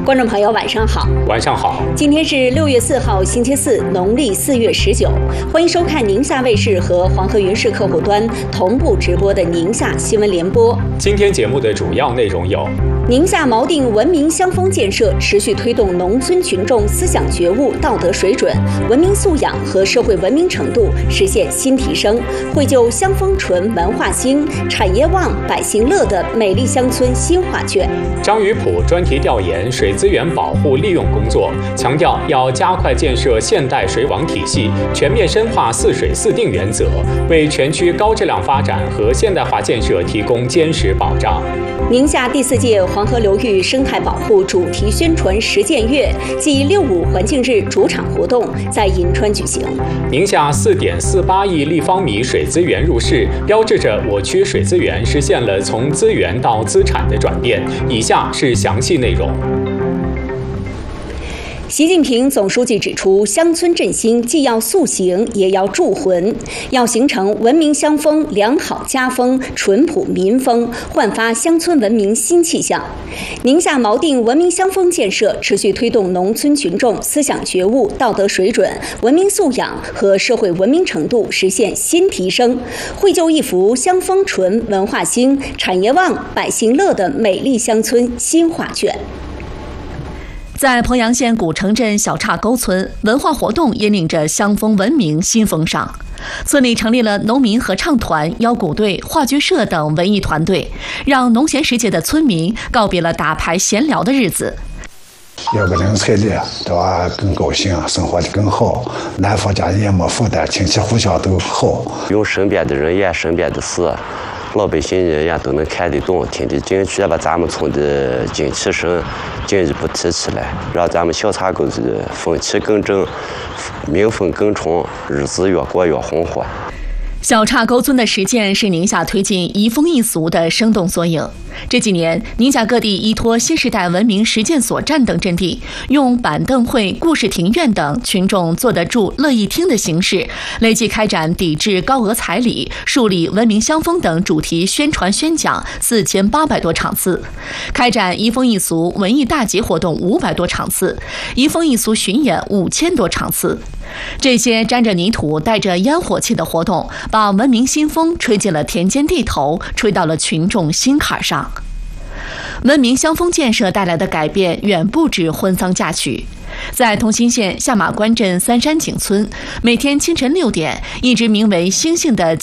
观众朋友，晚上好。 晚上好。 今天是6月4号，星期四，农历4月19。欢迎收看宁夏卫视和黄河云视客户端同步直播的宁夏新闻联播。 今天节目的主要内容有： 宁夏锚定文明乡风建设，持续推动农村群众思想觉悟、道德水准、文明素养和社会文明程度实现新提升，绘就乡风纯、文化兴、产业旺、百姓乐的美丽乡村新画卷。 张宇普专题调研水资源保护利用工作，强调要加快建设现代水网体系，全面深化4水4定原则，为全区高质量发展和现代化建设提供坚实保障。 宁夏第4届黄河流域生态保护主题宣传实践月暨6.5环境日主场活动在银川举行。 宁夏4.48亿立方米水资源入市，标志着我区水资源实现了从资源到资产的转变。以下是详细内容。 习近平总书记指出，乡村振兴既要塑形，也要铸魂，要形成文明乡风、良好家风、淳朴民风，焕发乡村文明新气象。宁夏锚定文明乡风建设，持续推动农村群众思想觉悟、道德水准、文明素养和社会文明程度实现新提升，绘就一幅乡风纯、文化兴、产业旺、百姓乐的美丽乡村新画卷。 在鄱阳县古城镇小岔沟村，文化活动引领着乡风文明新风尚。村里成立了农民合唱团、腰鼓队、话剧社等文艺团队，让农闲时节的村民告别了打牌闲聊的日子。 有个人彩礼，对吧？更高兴，生活的更好，男方家也没负担，亲戚互相都好。 用身边的人言身边的事，老百姓也都能看得懂、听得进去，把咱们村的精气神进一步提起来，让咱们小岔沟的风气更正，民风更纯，日子越过越红火。 小岔沟村的实践是宁夏推进移风易俗的生动缩影。这几年，宁夏各地依托新时代文明实践所站等阵地，用板凳会、故事庭院等群众坐得住、乐意听的形式，累计开展抵制高额彩礼、树立文明乡风等主题宣传宣讲4800多场次，开展移风易俗文艺大节活动500多场次，移风易俗巡演5000多场次。这些沾着泥土、带着烟火气的活动，把文明新风吹进了田间地头，吹到了群众心坎上。文明乡风建设带来的改变远不止婚丧嫁娶。在同心县下马关镇三山井村，每天清晨6点，一支名为星星的